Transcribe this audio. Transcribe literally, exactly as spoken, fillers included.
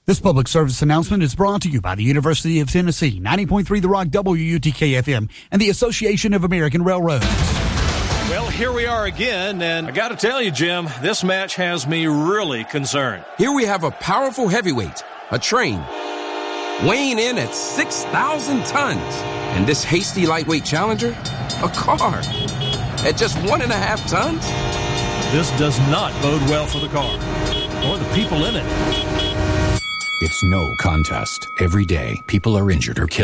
This public service announcement is brought to you by the University of Tennessee, ninety point three The Rock W U T K F M, and the Association of American Railroads. Well, here we are again, and I got to tell you, Jim, this match has me really concerned. Here we have a powerful heavyweight, a train, weighing in at six thousand tons. And this hasty lightweight challenger, a car, at just one and a half tons? This does not bode well for the car, or the people in it. It's no contest. Every day, people are injured or killed.